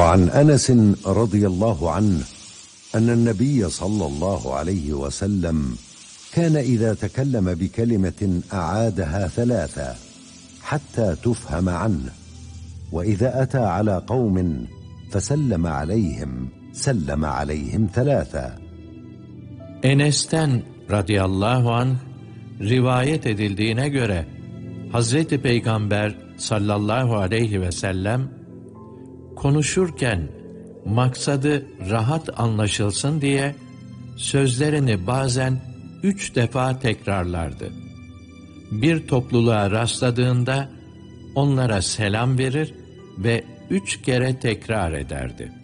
وعن أنس رضي الله عنه أن النبي صلى الله عليه وسلم كان إذا تكلم بكلمة أعادها ثلاثا حتى تفهم عنه، وإذا أتى على قوم فسلم عليهم سلم عليهم ثلاثا. Enes'ten radıyallahu anh rivayet edildiğine göre Hazreti Peygamber sallallahu aleyhi ve sellem konuşurken maksadı rahat anlaşılsın diye sözlerini bazen 3 defa tekrarlardı. Bir topluluğa rastladığında onlara selam verir ve 3 kere tekrar ederdi.